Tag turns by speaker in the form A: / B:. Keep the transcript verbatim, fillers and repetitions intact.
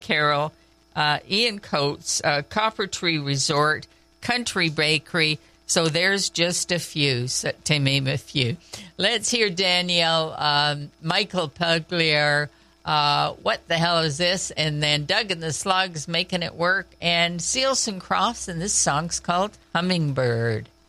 A: Carroll, uh, Ian Coates, uh, Copper Tree Resort, Country Bakery. So there's just a few, so, to name a few. Let's hear Danielle, um, Michael Puglier, uh, What the Hell Is This? And then Doug and the Slugs, Making It Work, and Seals and Crofts, and this song's called Hummingbird.